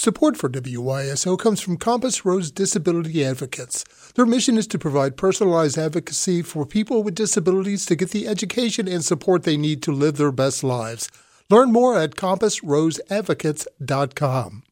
Support for WYSO comes from Compass Rose Disability Advocates. Their mission is to provide personalized advocacy for people with disabilities to get the education and support they need to live their best lives. Learn more at compassroseadvocates.com.